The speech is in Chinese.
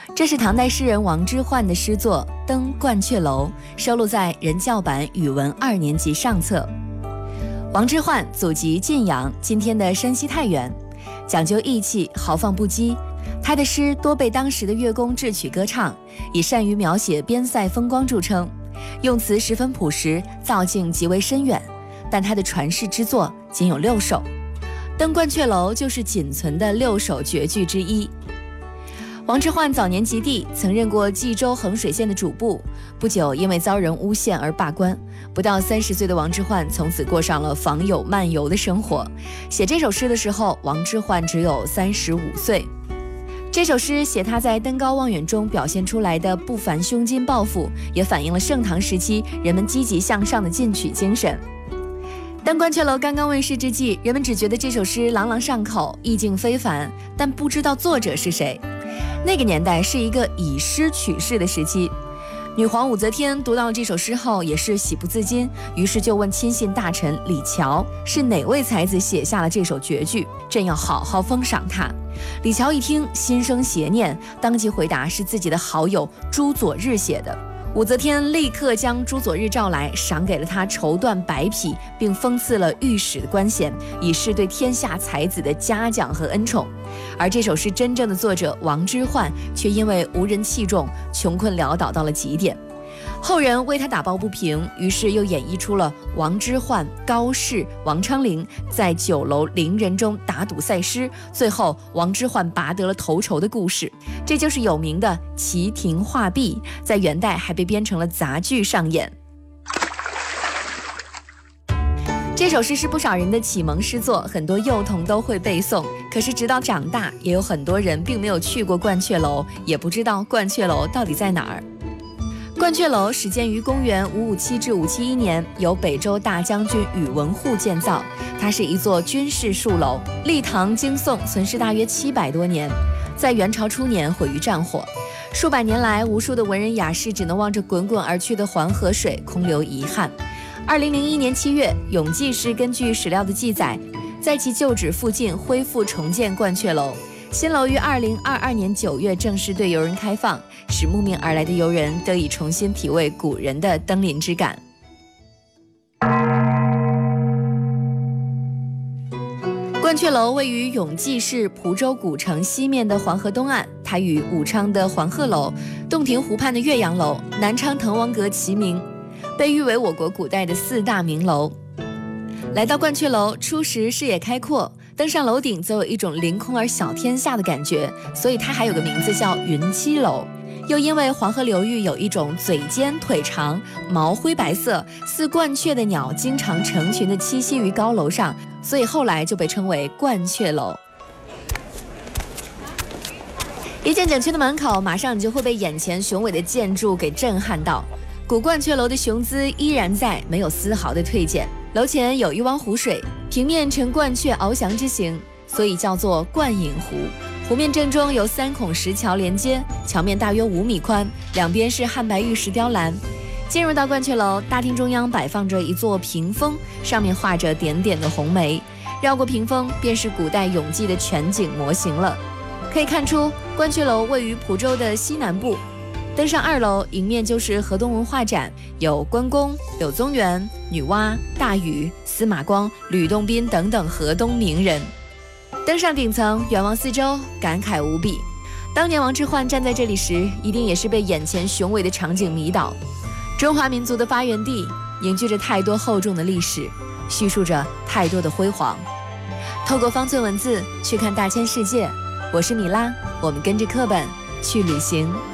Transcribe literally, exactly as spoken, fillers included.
这是唐代诗人王之涣的诗作《登鹳雀楼》，收录在人教版语文二年级上册。王之涣祖籍晋阳，今天的山西太原，讲究义气，豪放不羁。他的诗多被当时的乐工制曲歌唱，以善于描写边塞风光著称，用词十分朴实，造境极为深远。但他的传世之作仅有六首，《登鹳雀楼》就是仅存的六首绝句之一。王之涣早年及第，曾任过冀州衡水县的主簿，不久因为遭人诬陷而罢官。不到三十岁的王之涣从此过上了访友漫游的生活。写这首诗的时候，王之涣只有三十五岁。这首诗写他在登高望远中表现出来的不凡胸襟抱负，也反映了盛唐时期人们积极向上的进取精神。登鹳雀楼刚刚问世之际，人们只觉得这首诗朗朗上口，意境非凡，但不知道作者是谁。那个年代是一个以诗取士的时期，女皇武则天读到了这首诗后也是喜不自禁，于是就问亲信大臣李峤是哪位才子写下了这首绝句，朕要好好封赏他。李峤一听心生邪念，当即回答是自己的好友朱佐日写的。武则天立刻将朱佐日召来，赏给了他绸缎百匹，并封赐了御史的官衔，以示对天下才子的嘉奖和恩宠。而这首诗真正的作者王之涣却因为无人器重，穷困潦倒到了极点。后人为他打抱不平，于是又演绎出了王之涣、高适、王昌龄在酒楼伶人中打赌赛诗，最后王之涣拔得了头筹的故事。这就是有名的齐亭画壁，在元代还被编成了杂剧上演。这首诗是不少人的启蒙诗作，很多幼童都会背诵。可是直到长大，也有很多人并没有去过鹳雀楼，也不知道鹳雀楼到底在哪儿。鹳雀楼始建于公元五五七至五七一年，由北周大将军宇文护建造。它是一座军事戍楼，历唐经宋，存世大约七百多年。在元朝初年毁于战火，数百年来，无数的文人雅士只能望着滚滚而去的黄河水，空留遗憾。二零零一年七月，永济市根据史料的记载，在其旧址附近恢复重建鹳雀楼。新楼于二零二二年九月正式对游人开放，使慕名而来的游人得以重新体味古人的登临之感。鹳雀楼位于永济市蒲州古城西面的黄河东岸，它与武昌的黄鹤楼、洞庭湖畔的岳阳楼、南昌滕王阁齐名，被誉为我国古代的四大名楼。来到鹳雀楼，初时视野开阔，登上楼顶则有一种凌空而小天下的感觉，所以它还有个名字叫云栖楼。又因为黄河流域有一种嘴尖腿长、毛灰白色似鹳雀的鸟经常成群的栖息于高楼上，所以后来就被称为鹳雀楼。一进景区的门口，马上你就会被眼前雄伟的建筑给震撼到。古鹳雀楼的雄姿依然在，没有丝毫的退减。楼前有一汪湖水，平面呈鹳雀翱翔之形，所以叫做鹳影湖。湖面正中有三孔石桥连接，桥面大约五米宽，两边是汉白玉石雕栏。进入到鹳雀楼，大厅中央摆放着一座屏风，上面画着点点的红梅，绕过屏风便是古代永济的全景模型了。可以看出，鹳雀楼位于蒲州的西南部。登上二楼，迎面就是河东文化展，有关公、柳宗元、女娲、大禹、司马光、吕洞宾等等河东名人。登上顶层，远望四周，感慨无比。当年王之涣站在这里时，一定也是被眼前雄伟的场景迷倒。中华民族的发源地，凝聚着太多厚重的历史，叙述着太多的辉煌。透过方寸文字去看大千世界，我是米拉，我们跟着课本去旅行。